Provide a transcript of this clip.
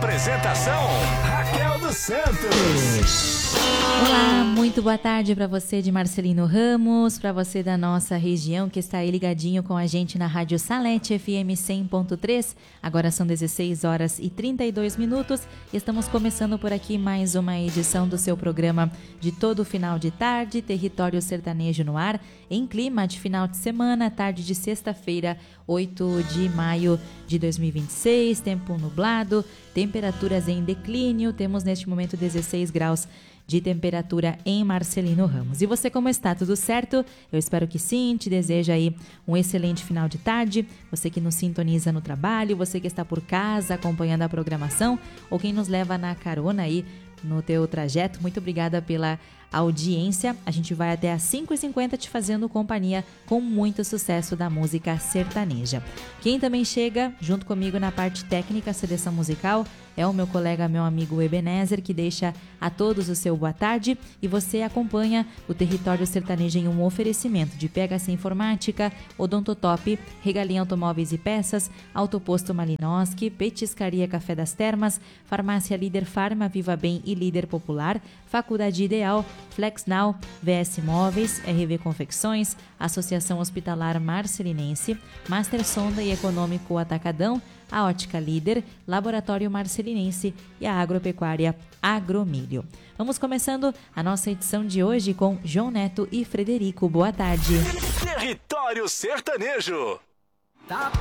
Apresentação: Raquel dos Santos. Olá, muito boa tarde para você de Marcelino Ramos, para você da nossa região que está aí ligadinho com a gente na Rádio Salete FM 100.3. Agora são 16 horas e 32 minutos. Estamos começando por aqui mais uma edição do seu programa de todo final de tarde, Território Sertanejo no ar, em clima de final de semana, tarde de sexta-feira, 8 de maio de 2026, tempo nublado, temperaturas em declínio, temos neste momento 16 graus de temperatura em Marcelino Ramos. E você, como está? Tudo certo? Eu espero que sim, te desejo aí um excelente final de tarde, você que nos sintoniza no trabalho, você que está por casa acompanhando a programação, ou quem nos leva na carona aí no teu trajeto, muito obrigada pela audiência. A gente vai até às 5h50 te fazendo companhia com muito sucesso da música sertaneja. Quem também chega junto comigo na parte técnica, seleção musical, é o meu colega, meu amigo Ebenezer, que deixa a todos o seu boa tarde, e você acompanha o Território Sertanejo em um oferecimento de PHC Informática, Odontotop, Regalinha Automóveis e Peças, Autoposto Malinowski, Petiscaria Café das Termas, Farmácia Líder Farma, Viva Bem e Líder Popular, Faculdade Ideal, FlexNow, VS Móveis, RV Confecções, Associação Hospitalar Marcelinense, Master Sonda e Econômico Atacadão, a Ótica Líder, Laboratório Marcelinense e a Agropecuária Agromilho. Vamos começando a nossa edição de hoje com João Neto e Frederico. Boa tarde. Território Sertanejo. Tá